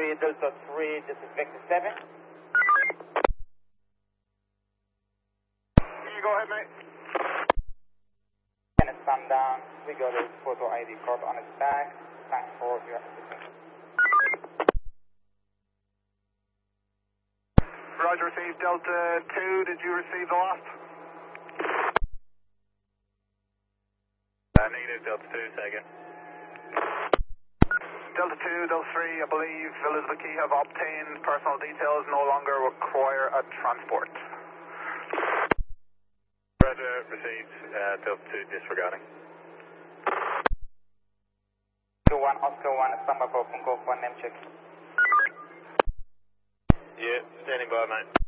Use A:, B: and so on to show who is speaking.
A: Delta 3, this is Vector 7.
B: You go ahead, mate.
A: And it's sundown. We got a photo ID card on its back. Thanks for your assistance.
B: Roger, received Delta 2. Did you receive the last?
C: Negative, Delta 2, second.
B: Delta 2, Delta 3, I believe Elizabeth Key have obtained personal details, no longer require a transport.
C: Roger, received Delta 2, disregarding.
A: 2-1, Oscar 1, standby for Punko 1, name check.
C: Yeah, standing by, mate.